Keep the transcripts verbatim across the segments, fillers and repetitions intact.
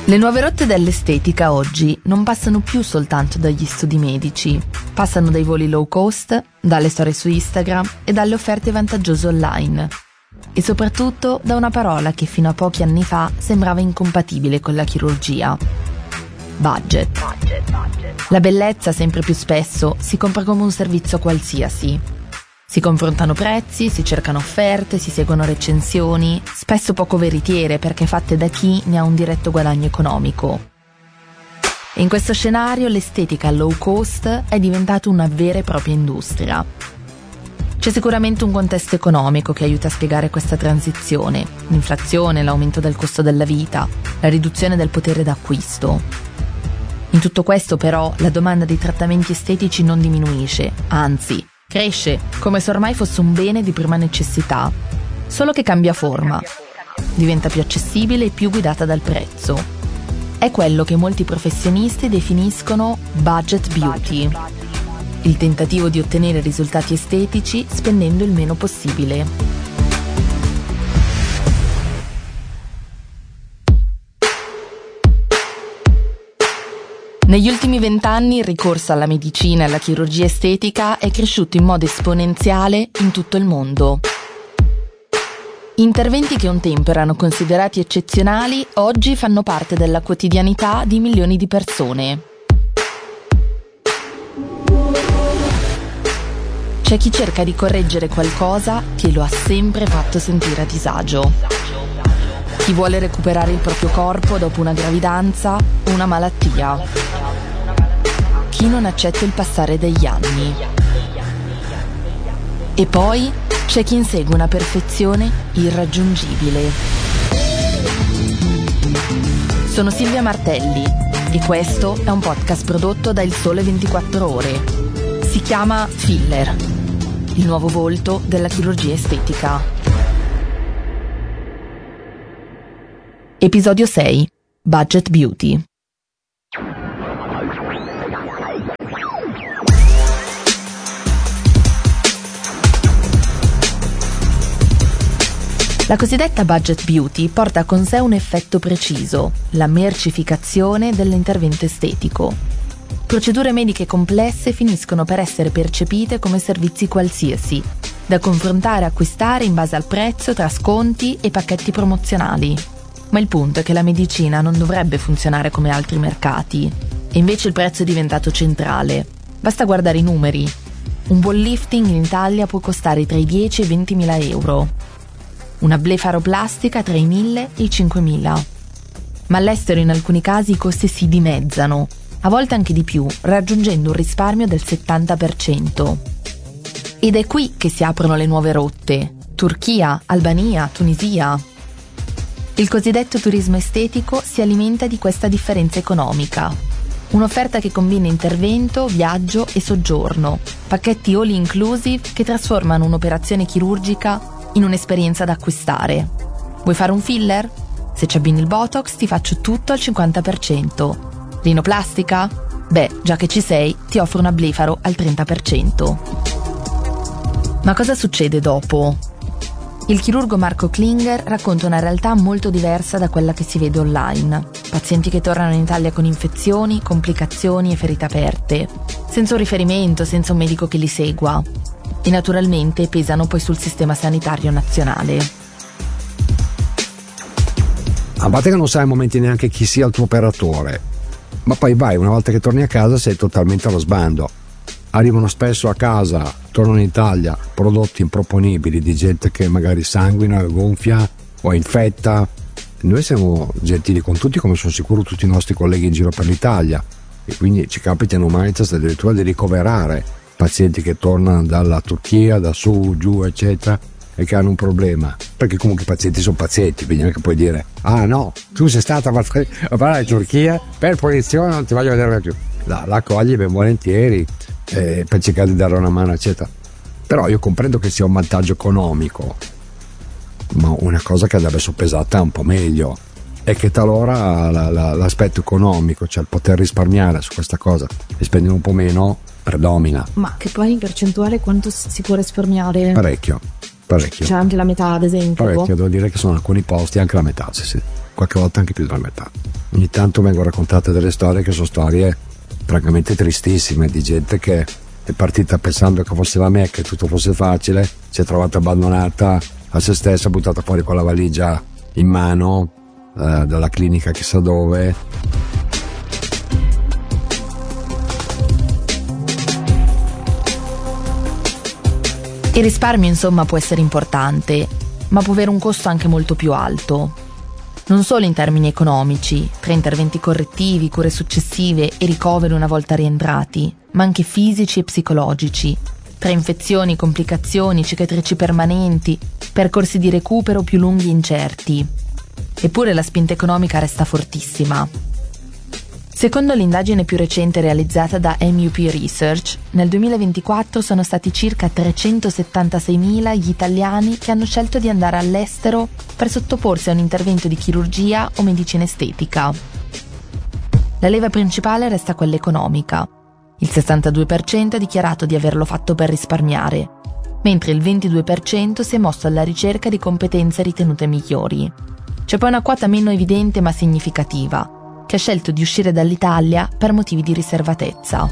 Le nuove rotte dell'estetica oggi non passano più soltanto dagli studi medici, passano dai voli low cost, dalle storie su Instagram e dalle offerte vantaggiose online. E soprattutto da una parola che fino a pochi anni fa sembrava incompatibile con la chirurgia. Budget. La bellezza sempre più spesso si compra come un servizio qualsiasi. Si confrontano prezzi, si cercano offerte, si seguono recensioni, spesso poco veritiere perché fatte da chi ne ha un diretto guadagno economico. E in questo scenario l'estetica low cost è diventata una vera e propria industria. C'è sicuramente un contesto economico che aiuta a spiegare questa transizione: l'inflazione, l'aumento del costo della vita, la riduzione del potere d'acquisto. In tutto questo però la domanda di trattamenti estetici non diminuisce, anzi cresce, come se ormai fosse un bene di prima necessità, solo che cambia forma, diventa più accessibile e più guidata dal prezzo. È quello che molti professionisti definiscono budget beauty, il tentativo di ottenere risultati estetici spendendo il meno possibile. Negli ultimi vent'anni il ricorso alla medicina e alla chirurgia estetica è cresciuto in modo esponenziale in tutto il mondo. Interventi che un tempo erano considerati eccezionali, oggi fanno parte della quotidianità di milioni di persone. C'è chi cerca di correggere qualcosa che lo ha sempre fatto sentire a disagio. Chi vuole recuperare il proprio corpo dopo una gravidanza o una malattia. Chi non accetta il passare degli anni. E poi c'è chi insegue una perfezione irraggiungibile. Sono Silvia Martelli e questo è un podcast prodotto da Il Sole ventiquattro Ore. Si chiama Filler, il nuovo volto della chirurgia estetica. Episodio sei. Budget Beauty. La cosiddetta budget beauty porta con sé un effetto preciso, la mercificazione dell'intervento estetico. Procedure mediche complesse finiscono per essere percepite come servizi qualsiasi, da confrontare e acquistare in base al prezzo tra sconti e pacchetti promozionali. Ma il punto è che la medicina non dovrebbe funzionare come altri mercati, e invece il prezzo è diventato centrale. Basta guardare i numeri. Un buon lifting in Italia può costare tra i dieci e i ventimila euro. Una blefaroplastica tra i mille e i cinquemila. Ma all'estero in alcuni casi i costi si dimezzano, a volte anche di più, raggiungendo un risparmio del settanta per cento. Ed è qui che si aprono le nuove rotte: Turchia, Albania, Tunisia. Il cosiddetto turismo estetico si alimenta di questa differenza economica. Un'offerta che combina intervento, viaggio e soggiorno, pacchetti all inclusive che trasformano un'operazione chirurgica in un'esperienza da acquistare. Vuoi fare un filler? Se ci abbini il Botox ti faccio tutto al cinquanta per cento. Rinoplastica? Beh, già che ci sei, ti offro una blefaro al trenta per cento. Ma cosa succede dopo? Il chirurgo Marco Klinger racconta una realtà molto diversa da quella che si vede online. Pazienti che tornano in Italia con infezioni, complicazioni e ferite aperte, senza un riferimento, senza un medico che li segua. E naturalmente pesano poi sul sistema sanitario nazionale. A parte che non sai a momenti neanche chi sia il tuo operatore, ma poi vai, una volta che torni a casa sei totalmente allo sbando. Arrivano spesso a casa, tornano in Italia, prodotti improponibili di gente che magari sanguina, gonfia o infetta. Noi siamo gentili con tutti, come sono sicuro tutti i nostri colleghi in giro per l'Italia, e quindi ci capita in Humanitas addirittura di ricoverare pazienti che tornano dalla Turchia, da su, giù, eccetera, e che hanno un problema, perché comunque i pazienti sono pazienti, quindi non è che puoi dire: ah no, tu sei stata a parlare in Turchia, per punizione non ti voglio vedere più. La, la accogli ben volentieri eh, per cercare di dare una mano, eccetera. Però io comprendo che sia un vantaggio economico, ma una cosa che andrebbe soppesata un po' meglio è che talora la, la, l'aspetto economico, cioè il poter risparmiare su questa cosa e spendere un po' meno, predomina. Ma che poi in percentuale quanto si può risparmiare? Parecchio, parecchio. C'è anche la metà, ad esempio? Parecchio, devo dire che sono alcuni posti anche la metà, sì, sì. Qualche volta anche più della metà. ogni tanto vengono raccontate delle storie che sono storie francamente tristissime, di gente che è partita pensando che fosse la Mecca e tutto fosse facile, si è trovata abbandonata a se stessa, buttata fuori con la valigia in mano eh, dalla clinica chissà dove. Il risparmio, insomma, può essere importante, ma può avere un costo anche molto più alto. Non solo in termini economici, tra interventi correttivi, cure successive e ricoveri una volta rientrati, ma anche fisici e psicologici, tra infezioni, complicazioni, cicatrici permanenti, percorsi di recupero più lunghi e incerti. Eppure la spinta economica resta fortissima. Secondo l'indagine più recente realizzata da M U P Research, nel duemilaventiquattro sono stati circa trecentosettantaseimila gli italiani che hanno scelto di andare all'estero per sottoporsi a un intervento di chirurgia o medicina estetica. La leva principale resta quella economica. Il sessantadue per cento ha dichiarato di averlo fatto per risparmiare, mentre il ventidue per cento si è mosso alla ricerca di competenze ritenute migliori. C'è poi una quota meno evidente ma significativa, che ha scelto di uscire dall'Italia per motivi di riservatezza.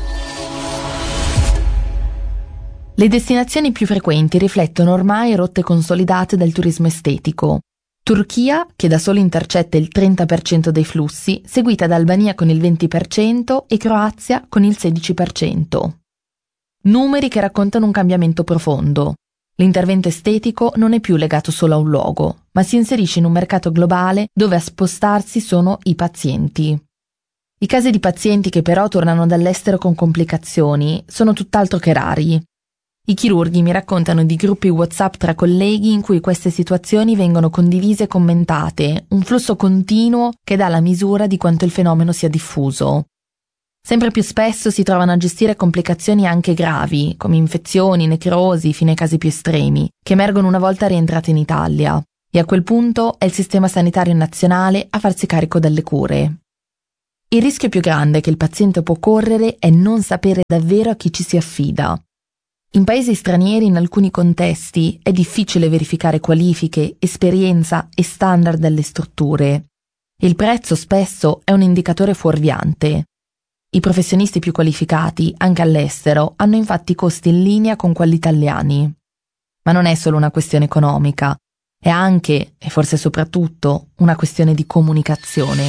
Le destinazioni più frequenti riflettono ormai rotte consolidate del turismo estetico. Turchia, che da solo intercetta il trenta per cento dei flussi, seguita da Albania con il venti per cento e Croazia con il sedici per cento. Numeri che raccontano un cambiamento profondo. L'intervento estetico non è più legato solo a un luogo, ma si inserisce in un mercato globale dove a spostarsi sono i pazienti. I casi di pazienti che però tornano dall'estero con complicazioni sono tutt'altro che rari. I chirurghi mi raccontano di gruppi WhatsApp tra colleghi in cui queste situazioni vengono condivise e commentate, un flusso continuo che dà la misura di quanto il fenomeno sia diffuso. Sempre più spesso si trovano a gestire complicazioni anche gravi, come infezioni, necrosi, fino ai casi più estremi, che emergono una volta rientrati in Italia. E a quel punto è il sistema sanitario nazionale a farsi carico delle cure. Il rischio più grande che il paziente può correre è non sapere davvero a chi ci si affida. In paesi stranieri, in alcuni contesti, è difficile verificare qualifiche, esperienza e standard delle strutture. Il prezzo spesso è un indicatore fuorviante. I professionisti più qualificati, anche all'estero, hanno infatti costi in linea con quelli italiani. Ma non è solo una questione economica, è anche, e forse soprattutto, una questione di comunicazione.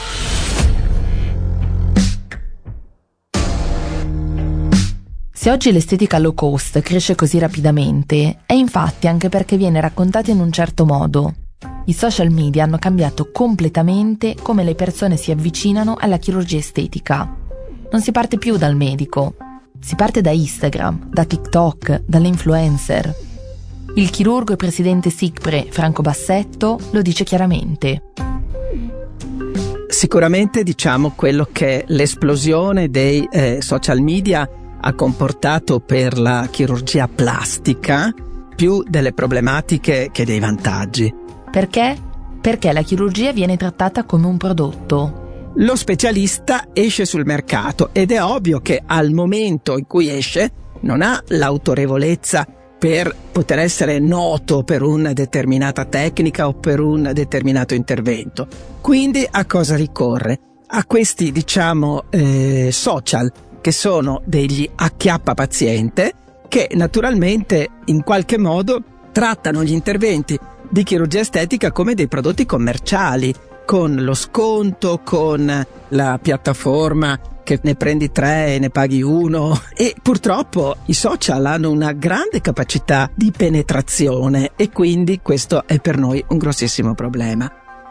Se oggi l'estetica low cost cresce così rapidamente, è infatti anche perché viene raccontata in un certo modo. I social media hanno cambiato completamente come le persone si avvicinano alla chirurgia estetica. Non si parte più dal medico, si parte da Instagram, da TikTok, dalle influencer. Il chirurgo e presidente SICPRE Franco Bassetto lo dice chiaramente. Sicuramente diciamo quello che l'esplosione dei eh, social media ha comportato per la chirurgia plastica più delle problematiche che dei vantaggi. Perché? Perché la chirurgia viene trattata come un prodotto. Lo specialista esce sul mercato ed è ovvio che al momento in cui esce non ha l'autorevolezza per poter essere noto per una determinata tecnica o per un determinato intervento. Quindi a cosa ricorre? A questi, diciamo, eh, social, che sono degli acchiappa paziente, che naturalmente in qualche modo trattano gli interventi di chirurgia estetica come dei prodotti commerciali, con lo sconto, con la piattaforma che ne prendi tre e ne paghi uno, e purtroppo i social hanno una grande capacità di penetrazione e quindi questo è per noi un grossissimo problema.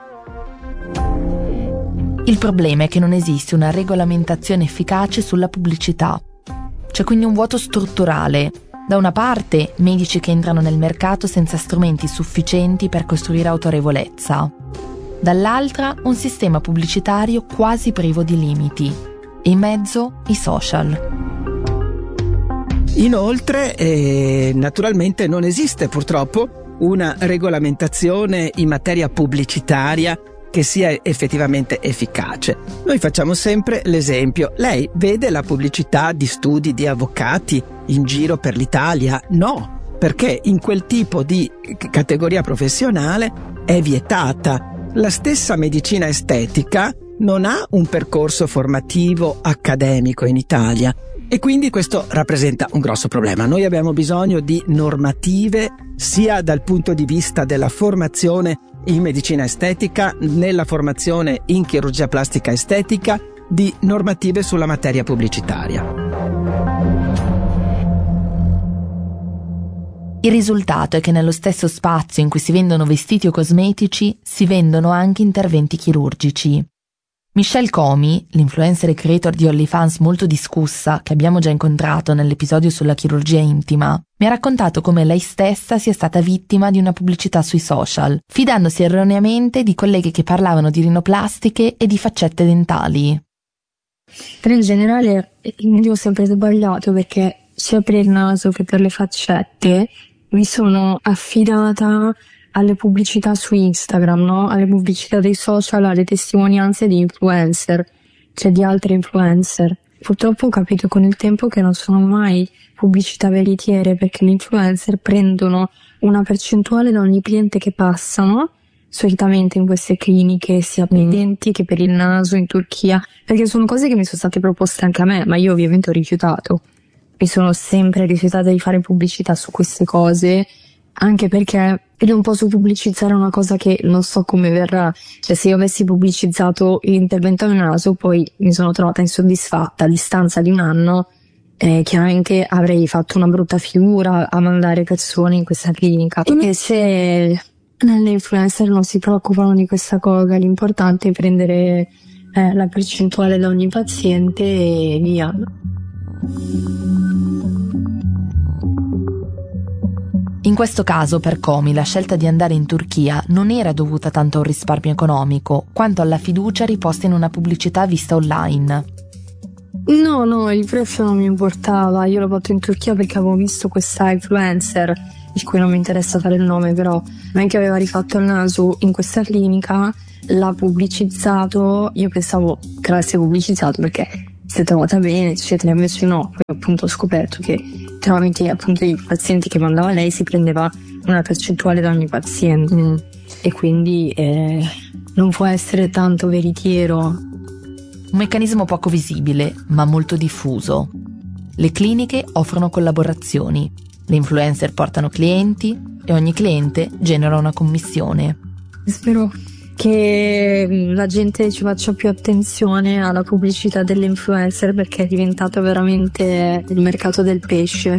Il problema è che non esiste una regolamentazione efficace sulla pubblicità. C'è quindi un vuoto strutturale. Da una parte, medici che entrano nel mercato senza strumenti sufficienti per costruire autorevolezza. Dall'altra, un sistema pubblicitario quasi privo di limiti. E in mezzo, i social. Inoltre, eh, naturalmente non esiste purtroppo una regolamentazione in materia pubblicitaria che sia effettivamente efficace. Noi facciamo sempre l'esempio. Lei vede la pubblicità di studi di avvocati in giro per l'Italia? No, perché in quel tipo di categoria professionale è vietata. La stessa medicina estetica non ha un percorso formativo accademico in Italia e quindi questo rappresenta un grosso problema. Noi abbiamo bisogno di normative sia dal punto di vista della formazione in medicina estetica, nella formazione in chirurgia plastica estetica, di normative sulla materia pubblicitaria. Il risultato è che nello stesso spazio in cui si vendono vestiti o cosmetici, si vendono anche interventi chirurgici. Michelle Comey, l'influencer e creator di OnlyFans molto discussa, che abbiamo già incontrato nell'episodio sulla chirurgia intima, mi ha raccontato come lei stessa sia stata vittima di una pubblicità sui social, fidandosi erroneamente di colleghe che parlavano di rinoplastiche e di faccette dentali. Per in generale io ho sempre sbagliato, perché sia per il naso che per le faccette mi sono affidata alle pubblicità su Instagram, no? Alle pubblicità dei social, alle testimonianze di influencer, cioè di altri influencer. Purtroppo ho capito con il tempo che non sono mai pubblicità veritiere, perché gli influencer prendono una percentuale da ogni cliente che passano, solitamente in queste cliniche, sia per i denti che per il naso in Turchia, perché sono cose che mi sono state proposte anche a me, ma io ovviamente ho rifiutato. Mi sono sempre rifiutata di fare pubblicità su queste cose, anche perché io non posso pubblicizzare una cosa che non so come verrà. Cioè, se io avessi pubblicizzato l'intervento al naso, poi mi sono trovata insoddisfatta a distanza di un anno, eh, chiaramente avrei fatto una brutta figura a mandare persone in questa clinica. Invece le influencer non si preoccupano di questa cosa, l'importante è prendere eh, la percentuale da ogni paziente e via. In questo caso, per Comey, la scelta di andare in Turchia non era dovuta tanto a un risparmio economico, quanto alla fiducia riposta in una pubblicità vista online. No, no, il prezzo non mi importava. Io l'ho fatto in Turchia perché avevo visto questa influencer, di cui non mi interessa fare il nome, però anche aveva rifatto il naso in questa clinica, l'ha pubblicizzato. Io pensavo che l'avesse pubblicizzato perché si è trovata bene, eccetera, invece no. Poi appunto ho scoperto che tramite appunto i pazienti che mandava lei si prendeva una percentuale da ogni paziente, mm. e quindi eh, non può essere tanto veritiero. Un meccanismo poco visibile, ma molto diffuso. Le cliniche offrono collaborazioni, le influencer portano clienti e ogni cliente genera una commissione. Spero che la gente ci faccia più attenzione alla pubblicità delle influencer, perché è diventato veramente il mercato del pesce.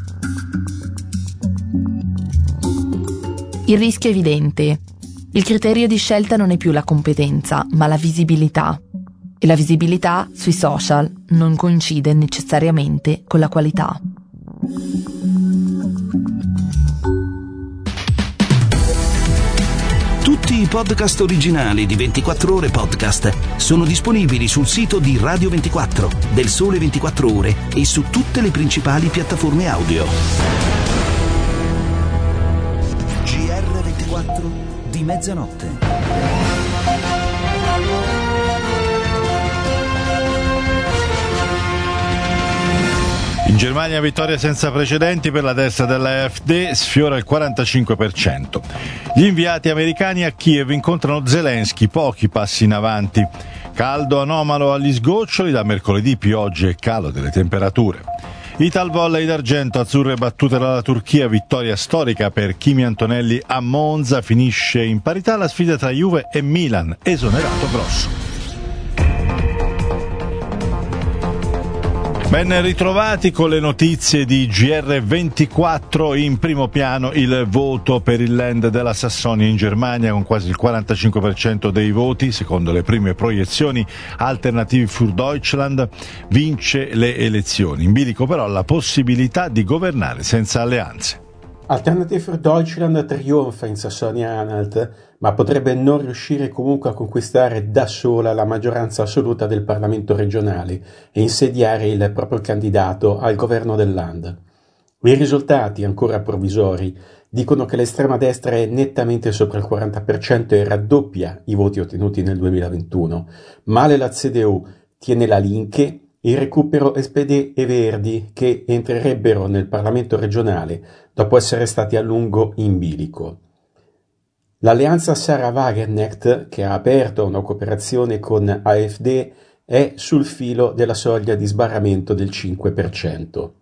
Il rischio è evidente. Il criterio di scelta non è più la competenza, ma la visibilità. E la visibilità sui social non coincide necessariamente con la qualità. Tutti i podcast originali di ventiquattro ore podcast sono disponibili sul sito di Radio ventiquattro, del Sole ventiquattro Ore e su tutte le principali piattaforme audio. G R ventiquattro di mezzanotte. In Germania vittoria senza precedenti per la destra della AfD, sfiora il quarantacinque per cento. Gli inviati americani a Kiev incontrano Zelensky, pochi passi in avanti. Caldo anomalo agli sgoccioli, da mercoledì piogge e calo delle temperature. Ital volley d'argento, azzurre battute dalla Turchia, vittoria storica per Kimi Antonelli a Monza, finisce in parità la sfida tra Juve e Milan, esonerato Grosso. Ben ritrovati con le notizie di G R ventiquattro. In primo piano il voto per il Land della Sassonia in Germania, con quasi il quarantacinque per cento dei voti. Secondo le prime proiezioni, Alternative für Deutschland vince le elezioni. In bilico però la possibilità di governare senza alleanze. Alternative für Deutschland trionfa in Sassonia-Anhalt, ma potrebbe non riuscire comunque a conquistare da sola la maggioranza assoluta del Parlamento regionale e insediare il proprio candidato al governo del Land. I risultati, ancora provvisori, dicono che l'estrema destra è nettamente sopra il quaranta per cento e raddoppia i voti ottenuti nel duemilaventuno. Male la C D U, tiene la Linke, il recupero S P D e Verdi, che entrerebbero nel Parlamento regionale dopo essere stati a lungo in bilico. L'alleanza Sarah Wagenknecht, che ha aperto una cooperazione con AfD, è sul filo della soglia di sbarramento del cinque per cento.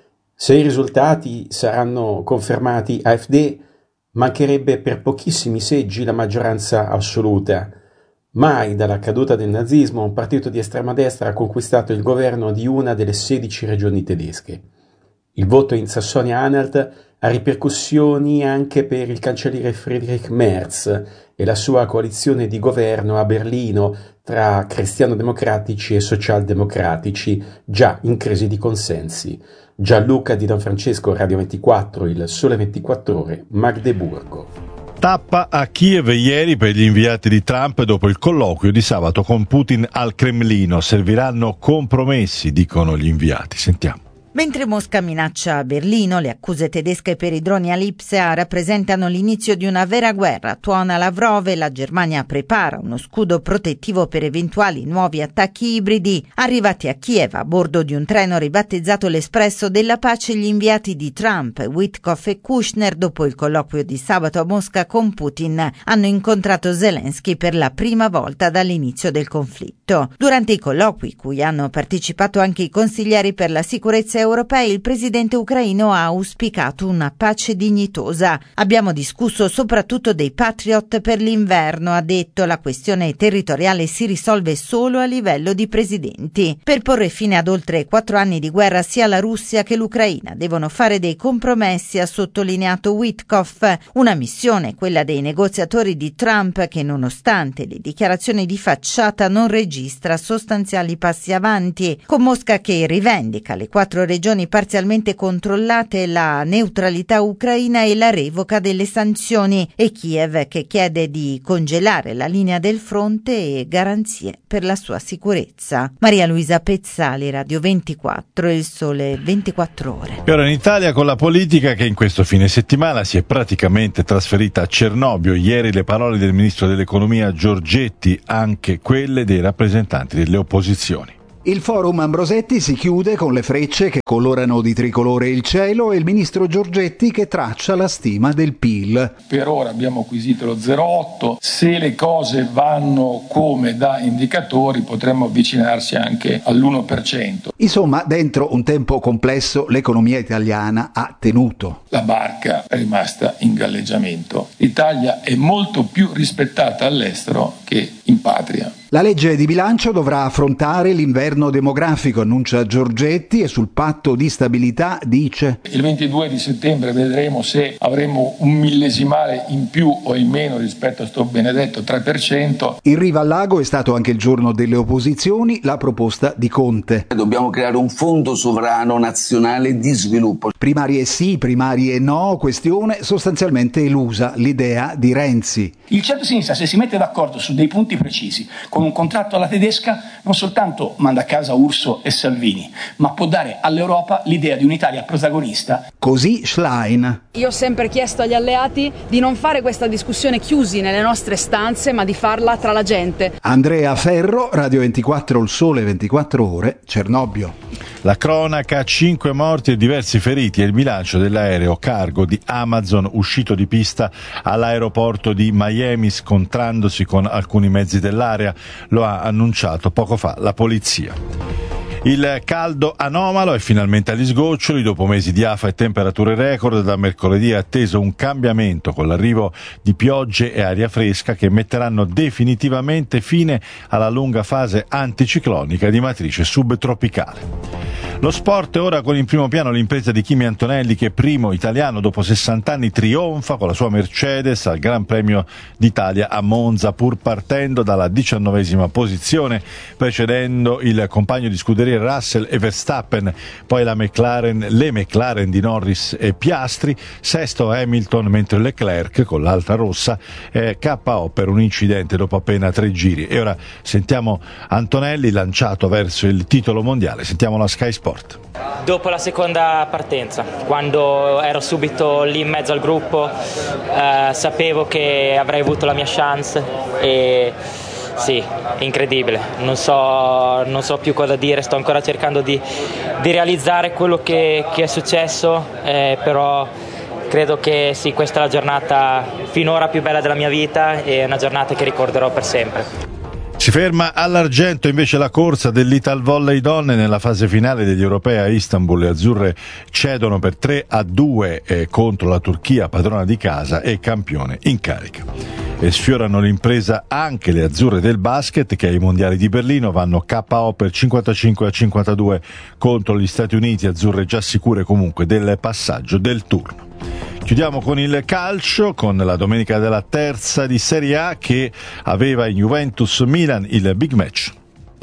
Se i risultati saranno confermati, AfD mancherebbe per pochissimi seggi la maggioranza assoluta. Mai dalla caduta del nazismo un partito di estrema destra ha conquistato il governo di una delle sedici regioni tedesche. Il voto in Sassonia-Anhalt ha ripercussioni anche per il cancelliere Friedrich Merz e la sua coalizione di governo a Berlino tra cristiano-democratici e socialdemocratici, già in crisi di consensi. Gianluca Di Don Francesco, Radio ventiquattro, Il Sole ventiquattro Ore, Magdeburgo. Tappa a Kiev ieri per gli inviati di Trump dopo il colloquio di sabato con Putin al Cremlino. Serviranno compromessi, dicono gli inviati. Sentiamo. Mentre Mosca minaccia Berlino, le accuse tedesche per i droni all'Ipsia rappresentano l'inizio di una vera guerra, tuona Lavrov, e la Germania prepara uno scudo protettivo per eventuali nuovi attacchi ibridi. Arrivati a Kiev a bordo di un treno ribattezzato l'Espresso della Pace, gli inviati di Trump, Witkoff e Kushner, dopo il colloquio di sabato a Mosca con Putin, hanno incontrato Zelensky per la prima volta dall'inizio del conflitto. Durante i colloqui, cui hanno partecipato anche i consiglieri per la sicurezza europei, il presidente ucraino ha auspicato una pace dignitosa. Abbiamo discusso soprattutto dei Patriot per l'inverno, ha detto. La questione territoriale si risolve solo a livello di presidenti. Per porre fine ad oltre quattro anni di guerra, sia la Russia che l'Ucraina devono fare dei compromessi, ha sottolineato Witkoff. Una missione, quella dei negoziatori di Trump, che nonostante le dichiarazioni di facciata non registra sostanziali passi avanti, con Mosca che rivendica le quattro regioni parzialmente controllate, la neutralità ucraina e la revoca delle sanzioni, e Kiev che chiede di congelare la linea del fronte e garanzie per la sua sicurezza. Maria Luisa Pezzali, Radio ventiquattro, Il Sole ventiquattro Ore. E ora in Italia con la politica che in questo fine settimana si è praticamente trasferita a Cernobbio. Ieri le parole del ministro dell'economia Giorgetti, anche quelle dei rappresentanti delle opposizioni. Il forum Ambrosetti si chiude con le frecce che colorano di tricolore il cielo e il ministro Giorgetti che traccia la stima del P I L. Per ora abbiamo acquisito lo zero virgola otto, se le cose vanno come da indicatori potremmo avvicinarsi anche all'uno per cento. Insomma, dentro un tempo complesso l'economia italiana ha tenuto. La barca è rimasta in galleggiamento. L'Italia è molto più rispettata all'estero che in patria. La legge di bilancio dovrà affrontare l'inverno demografico, annuncia Giorgetti, e sul patto di stabilità dice: il ventidue di settembre vedremo se avremo un millesimale in più o in meno rispetto a sto benedetto tre per cento. In riva al lago è stato anche il giorno delle opposizioni, la proposta di Conte. Dobbiamo creare un fondo sovrano nazionale di sviluppo. Primarie sì, primarie no, questione sostanzialmente elusa, l'idea di Renzi. Il centro-sinistra, se si mette d'accordo su dei punti precisi, con un contratto alla tedesca, non soltanto manda a casa Urso e Salvini, ma può dare all'Europa l'idea di un'Italia protagonista. Così Schlein. Io ho sempre chiesto agli alleati di non fare questa discussione chiusi nelle nostre stanze, ma di farla tra la gente. Andrea Ferro, Radio ventiquattro, Il Sole ventiquattro Ore, Cernobbio. La cronaca, cinque morti e diversi feriti è il bilancio dell'aereo cargo di Amazon uscito di pista all'aeroporto di Miami scontrandosi con alcuni mezzi dell'area. Lo ha annunciato poco fa la polizia. Il caldo anomalo è finalmente agli sgoccioli. Dopo mesi di afa e temperature record, da mercoledì è atteso un cambiamento con l'arrivo di piogge e aria fresca che metteranno definitivamente fine alla lunga fase anticiclonica di matrice subtropicale. Lo sport ora con in primo piano l'impresa di Kimi Antonelli che primo italiano dopo sessanta anni trionfa con la sua Mercedes al Gran Premio d'Italia a Monza, pur partendo dalla diciannovesima posizione, precedendo il compagno di scuderia Russell e Verstappen, poi la McLaren, le McLaren di Norris e Piastri, sesto Hamilton, mentre Leclerc con l'alta rossa è K O per un incidente dopo appena tre giri. E ora sentiamo Antonelli lanciato verso il titolo mondiale, sentiamo la Sky Sport. Dopo la seconda partenza, quando ero subito lì in mezzo al gruppo, eh, sapevo che avrei avuto la mia chance e sì, incredibile, non so, non so più cosa dire, sto ancora cercando di, di realizzare quello che, che è successo, eh, però credo che sì, questa è la giornata finora più bella della mia vita e una giornata che ricorderò per sempre. Si ferma all'argento invece la corsa dell'Ital Volley donne nella fase finale degli europei a Istanbul. Le azzurre cedono per tre a due eh, contro la Turchia, padrona di casa e campione in carica. E sfiorano l'impresa anche le azzurre del basket, che ai mondiali di Berlino vanno K O per cinquantacinque a cinquantadue contro gli Stati Uniti, azzurre già sicure comunque del passaggio del turno. Chiudiamo con il calcio, con la domenica della terza di Serie A che aveva in Juventus Milan il big match.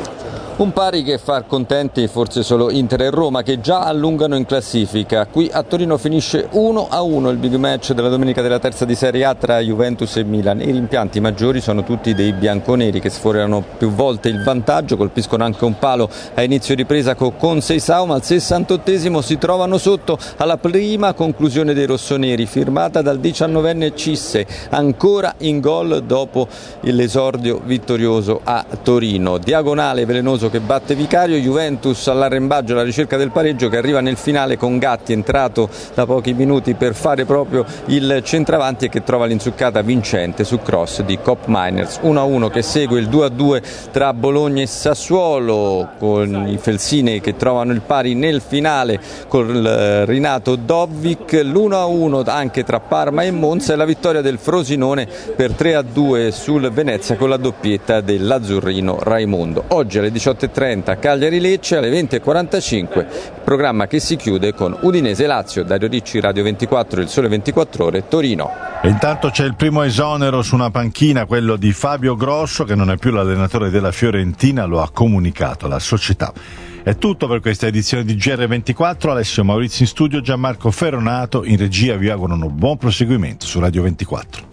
Un pari che fa contenti forse solo Inter e Roma, che già allungano in classifica. Qui a Torino finisce uno a uno il big match della domenica della terza di Serie A tra Juventus e Milan. I rimpianti maggiori sono tutti dei bianconeri, che sforano più volte il vantaggio, colpiscono anche un palo a inizio ripresa con Seisao, ma al sessantottesimo si trovano sotto alla prima conclusione dei rossoneri, firmata dal diciannovenne Cisse, ancora in gol dopo l'esordio vittorioso a Torino. Diagonale velenoso che batte Vicario, Juventus all'arrembaggio alla ricerca del pareggio, che arriva nel finale con Gatti entrato da pochi minuti per fare proprio il centravanti e che trova l'insuccata vincente su cross di Cop Miners. uno a uno che segue il due a due tra Bologna e Sassuolo, con i Felsini che trovano il pari nel finale con Rinato Dovic, l'uno a uno anche tra Parma e Monza e la vittoria del Frosinone per tre a due sul Venezia con la doppietta dell'azzurrino Raimondo. Oggi alle diciotto e trenta Cagliari-Lecce, alle venti e quarantacinque programma che si chiude con Udinese-Lazio. Dario Ricci, Radio ventiquattro, Il Sole ventiquattro Ore, Torino. E intanto c'è il primo esonero su una panchina, quello di Fabio Grosso, che non è più l'allenatore della Fiorentina, lo ha comunicato la società. È tutto per questa edizione di G R ventiquattro. Alessio Maurizio in studio, Gianmarco Ferronato in regia, vi augurano buon proseguimento su Radio ventiquattro.